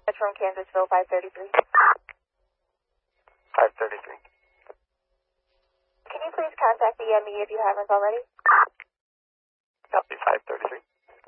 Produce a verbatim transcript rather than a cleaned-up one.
That's from Kansasville, five thirty-three. five thirty-three. Can you please contact the E M E if you haven't already? Copy, five thirty-three.